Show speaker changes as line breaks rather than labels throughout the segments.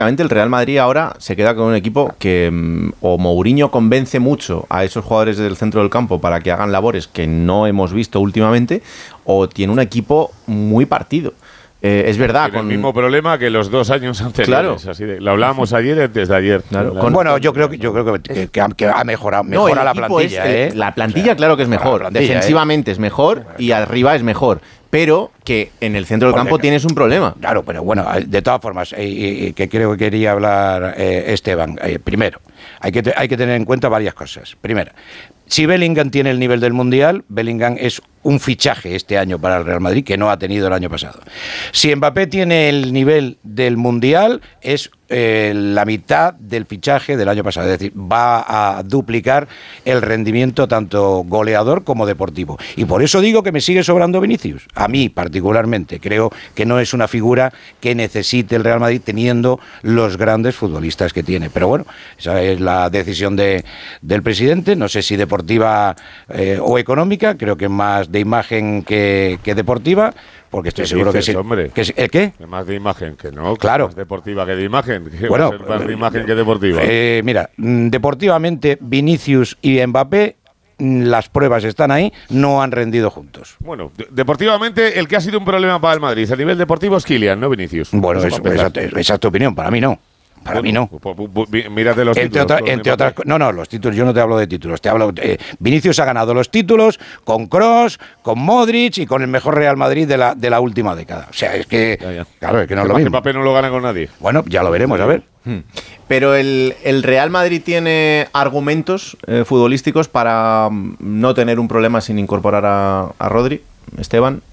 El Real Madrid ahora se queda con un equipo que o Mourinho convence mucho a esos jugadores del centro del campo para que hagan labores que no hemos visto últimamente, o tiene un equipo muy partido. Es verdad.
Tiene el mismo problema que los 2 años anteriores.
Claro.
Así lo hablábamos ayer desde ayer.
Claro.
Bueno, yo creo que ha mejorado la plantilla.
La plantilla, claro que es mejor. Defensivamente es mejor y arriba es mejor. Pero que en el centro del campo tienes un problema.
Claro, pero bueno, de todas formas, que creo que quería hablar Esteban. Primero, hay que tener en cuenta varias cosas. Primero, si Bellingham tiene el nivel del Mundial, Bellingham es un fichaje este año para el Real Madrid que no ha tenido el año pasado. Si Mbappé tiene el nivel del Mundial, es la mitad del fichaje del año pasado. Es decir, va a duplicar el rendimiento tanto goleador como deportivo. Y por eso digo que me sigue sobrando Vinicius. A mí, particularmente, creo que no es una figura que necesite el Real Madrid teniendo los grandes futbolistas que tiene. Pero bueno, esa es la decisión del presidente. No sé si deportiva o económica. Creo que más de imagen que deportiva. Porque estoy seguro que sí.
Hombre,
¿El qué?
Más de imagen que no.
Claro.
Más deportiva que de imagen.
Bueno,
va a ser más de imagen que deportiva.
Mira, deportivamente, Vinicius y Mbappé, las pruebas están ahí, no han rendido juntos.
Bueno, deportivamente, el que ha sido un problema para el Madrid a nivel deportivo es Kylian, ¿no, Vinicius?
Bueno, esa es tu opinión, para mí no. Para mí no.
Mírate los títulos.
Entre otras, no, los títulos, yo no te hablo de títulos, te hablo. Vinicius ha ganado los títulos con Kroos, con Modric y con el mejor Real Madrid de la última década. O sea, es que.
Ya.
Claro, es que no es lo mismo.
Mbappé no lo gana con nadie.
Bueno, ya lo veremos, a ver.
Pero el Real Madrid tiene argumentos futbolísticos para no tener un problema sin incorporar a Rodri, Esteban.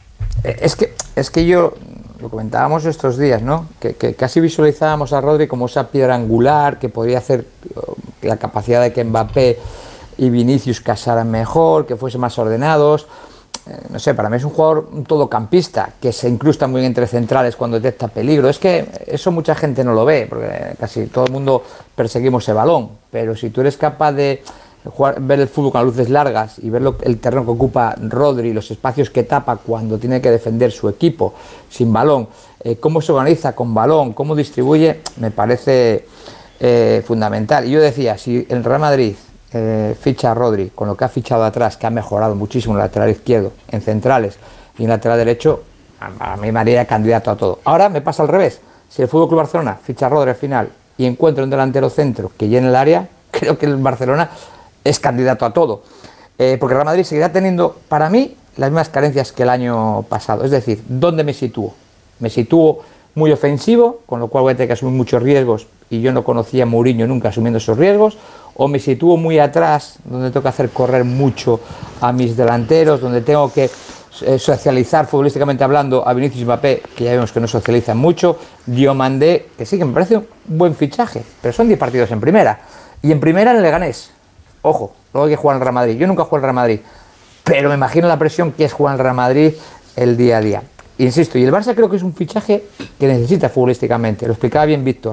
Es que yo. Lo comentábamos estos días, ¿no? Que casi visualizábamos a Rodri como esa piedra angular que podría hacer la capacidad de que Mbappé y Vinicius casaran mejor, que fuesen más ordenados. No sé, para mí es un jugador un todocampista que se incrusta muy bien entre centrales cuando detecta peligro. Es que eso mucha gente no lo ve, porque casi todo el mundo perseguimos ese balón. Pero si tú eres capaz de ver el fútbol con las luces largas y ver el terreno que ocupa Rodri, los espacios que tapa cuando tiene que defender su equipo sin balón, cómo se organiza con balón, cómo distribuye, me parece fundamental. Y yo decía, si el Real Madrid ficha a Rodri con lo que ha fichado atrás, que ha mejorado muchísimo en el lateral izquierdo, en centrales y en lateral derecho, a mí me haría candidato a todo. Ahora me pasa al revés. Si el FC Barcelona ficha a Rodri al final y encuentra un delantero centro que llene el área, creo que el Barcelona es candidato a todo, porque el Real Madrid seguirá teniendo, para mí, las mismas carencias que el año pasado. Es decir, ¿dónde me sitúo? Me sitúo muy ofensivo, con lo cual voy a tener que asumir muchos riesgos, y yo no conocía a Mourinho nunca asumiendo esos riesgos, o me sitúo muy atrás, donde tengo que hacer correr mucho a mis delanteros, donde tengo que socializar futbolísticamente hablando a Vinicius y Mbappé, que ya vemos que no socializan mucho, Diomandé, que sí que me parece un buen fichaje, pero son 10 partidos en primera, y en primera en el Leganés. Ojo, luego hay que jugar en el Real Madrid. Yo nunca juego en el Real Madrid, pero me imagino la presión que es jugar en el Real Madrid el día a día. Insisto, y el Barça creo que es un fichaje que necesita futbolísticamente. Lo explicaba bien Víctor.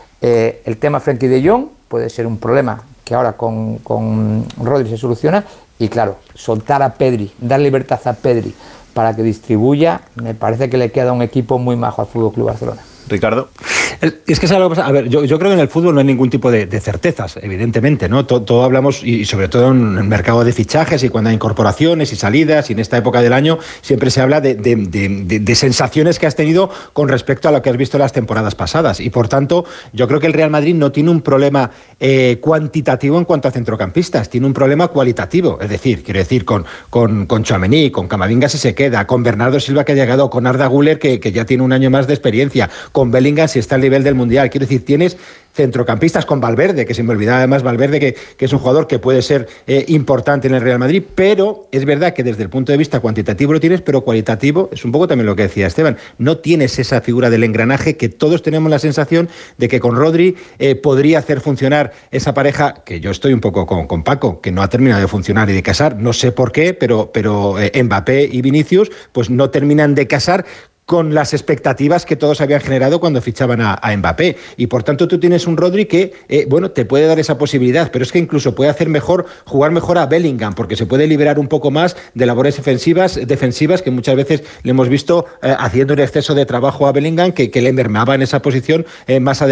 El tema Frenkie de Jong puede ser un problema que ahora con Rodri se soluciona. Y claro, soltar a Pedri, dar libertad a Pedri para que distribuya, me parece que le queda un equipo muy majo al FC Barcelona.
Ricardo.
Es que ¿sabes lo que pasa? A ver, yo creo que en el fútbol no hay ningún tipo de certezas, evidentemente, ¿no? Todo hablamos, y sobre todo en el mercado de fichajes y cuando hay incorporaciones y salidas, y en esta época del año siempre se habla de sensaciones que has tenido con respecto a lo que has visto las temporadas pasadas. Y por tanto, yo creo que el Real Madrid no tiene un problema cuantitativo en cuanto a centrocampistas, tiene un problema cualitativo. Es decir, quiero decir, con Tchouaméni, con Camavinga si se queda, con Bernardo Silva que ha llegado, con Arda Güler que ya tiene un año más de experiencia, con Bellingham si está al nivel del Mundial. Quiero decir, tienes centrocampistas con Valverde, que se me olvidaba además Valverde, que es un jugador que puede ser importante en el Real Madrid, pero es verdad que desde el punto de vista cuantitativo lo tienes, pero cualitativo es un poco también lo que decía Esteban, no tienes esa figura del engranaje que todos tenemos la sensación de que con Rodri podría hacer funcionar esa pareja, que yo estoy un poco con Paco, que no ha terminado de funcionar y de casar, no sé por qué, pero Mbappé y Vinicius pues no terminan de casar con las expectativas que todos habían generado cuando fichaban a Mbappé. Y por tanto tú tienes un Rodri que, te puede dar esa posibilidad, pero es que incluso puede hacer jugar mejor a Bellingham, porque se puede liberar un poco más de labores defensivas que muchas veces le hemos visto haciendo un exceso de trabajo a Bellingham que le mermaba en esa posición más adelante.